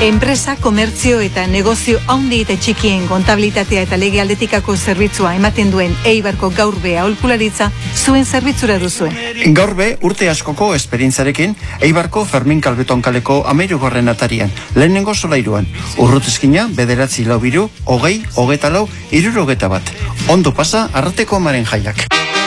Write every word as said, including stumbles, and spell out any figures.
Enpresa, komertzio eta negozio handi eta txikien kontabilitatea eta lege aldetikako zerbitzua ematen duen Eibarko Gaurbe aholkularitza zuen zerbitzura duzuen. Gaurbe urte askoko esperientzarekin Eibarko Fermin Kalbeton kaleko amairugarren atarian, lehenengo solairuan. Urrutezkina, bederatzi lau biru, hogei, hogeta lau, irurogeta bat. Ondo pasa, arrateko amaren jaiak.